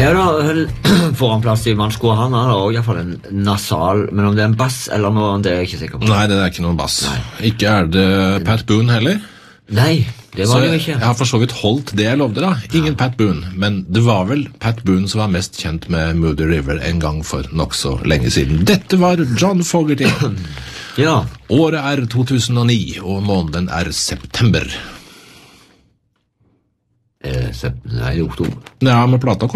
Ja da, får han plass I mannsko. Han har også I hvert fall en nasal, men om det en bass eller noe, det jeg ikke sikker på. Nei, det ikke noen bass. Nei. Ikke det Pat Boone heller. Nei, det var det jo ikke. Jeg har for så vidt holdt det jeg lovde da. Ingen Pat Boone, men det var vel Pat Boone som var mest kjent med Moody River en gang for nok så lenge siden. Dette var John Fogerty. Ja. Året 2009, og måneden september. Nei, oktober. Ja, men plata kom